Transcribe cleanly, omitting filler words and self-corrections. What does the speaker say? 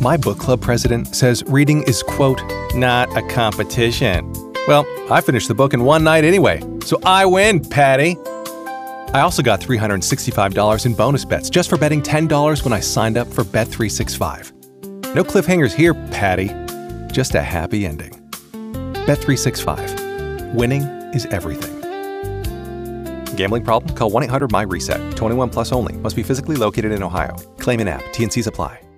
My book club president says reading is, quote, not a competition. Well, I finished the book in one night anyway, so I win, Patty. I also got $365 in bonus bets just for betting $10 when I signed up for Bet365. No cliffhangers here, Patty. Just a happy ending. Bet365. Winning is everything. Gambling problem? Call 1-800-MY-RESET. 21 plus only. Must be physically located in Ohio. Claim in app. T&Cs apply.